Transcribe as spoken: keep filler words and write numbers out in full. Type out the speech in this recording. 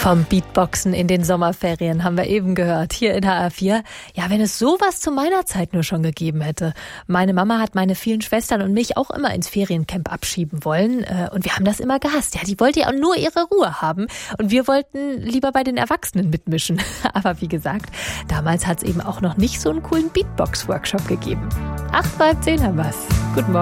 Vom Beatboxen in den Sommerferien haben wir eben gehört, hier in H R vier. Ja, wenn es sowas zu meiner Zeit nur schon gegeben hätte. Meine Mama hat meine vielen Schwestern und mich auch immer ins Feriencamp abschieben wollen. Und wir haben das immer gehasst. Ja, die wollte ja auch nur ihre Ruhe haben. Und wir wollten lieber bei den Erwachsenen mitmischen. Aber wie gesagt, damals hat es eben auch noch nicht so einen coolen Beatbox-Workshop gegeben. Acht, halb zehn haben wir's. Guten Morgen.